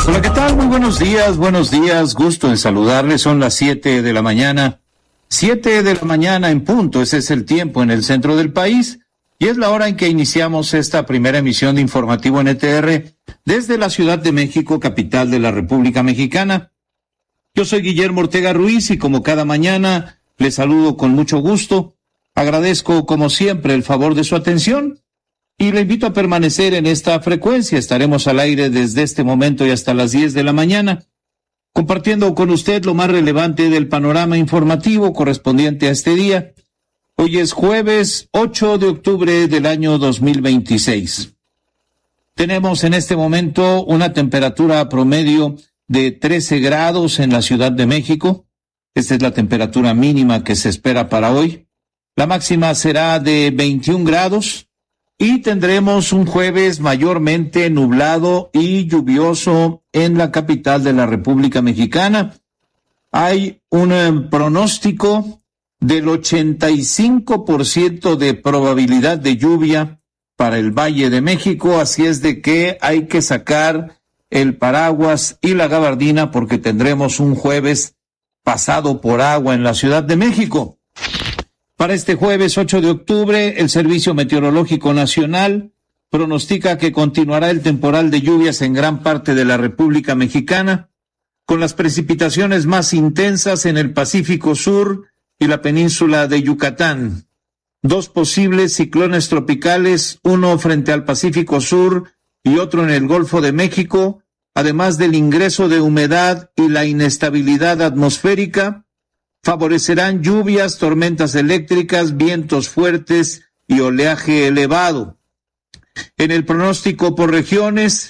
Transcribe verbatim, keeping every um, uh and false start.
Hola, ¿qué tal? Muy buenos días, buenos días, gusto en saludarles. Son las siete de la mañana, siete de la mañana en punto, ese es el tiempo en el centro del país, y es la hora en que iniciamos esta primera emisión de Informativo N T R desde la Ciudad de México, capital de la República Mexicana. Yo soy Guillermo Ortega Ruiz y como cada mañana les saludo con mucho gusto, agradezco como siempre el favor de su atención y le invito a permanecer en esta frecuencia. Estaremos al aire desde este momento y hasta las diez de la mañana, compartiendo con usted lo más relevante del panorama informativo correspondiente a este día. Hoy es jueves ocho de octubre del año dos mil veintiséis. Tenemos en este momento una temperatura promedio de trece grados en la Ciudad de México. Esta es la temperatura mínima que se espera para hoy. La máxima será de veintiún grados. Y tendremos un jueves mayormente nublado y lluvioso en la capital de la República Mexicana. Hay un eh, pronóstico del ochenta y cinco por ciento de probabilidad de lluvia para el Valle de México, así es de que hay que sacar el paraguas y la gabardina porque tendremos un jueves pasado por agua en la Ciudad de México. Para este jueves ocho de octubre, el Servicio Meteorológico Nacional pronostica que continuará el temporal de lluvias en gran parte de la República Mexicana, con las precipitaciones más intensas en el Pacífico Sur y la península de Yucatán. Dos posibles ciclones tropicales, uno frente al Pacífico Sur y otro en el Golfo de México, además del ingreso de humedad y la inestabilidad atmosférica, favorecerán lluvias, tormentas eléctricas, vientos fuertes y oleaje elevado. En el pronóstico por regiones,